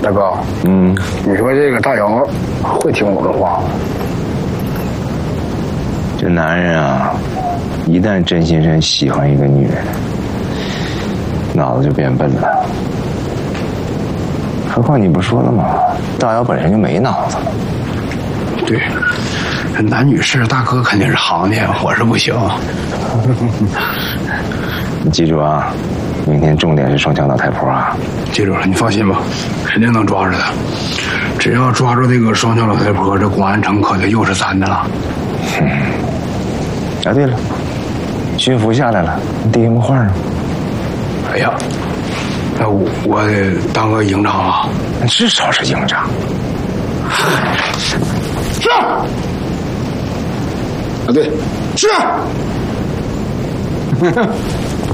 大哥，你说这个大姚会听我的话吗？ 这男人啊，一旦真心真喜欢一个女人，脑子就变笨了。何况你不说了吗？大姚本身就没脑子。 对，这男女事大哥肯定是行家，我是不行。 你记住啊，明天重点是双桥岛台坡啊。 记住了，你放心吧，肯定能抓住他。只要抓住这个双桥老太婆，这公安城可就又是咱的了。 啊，对了，巡抚下来了，你递什么话呢？ 哎呀，那我得当个营长啊， 至少是营长。 是。啊，对，是。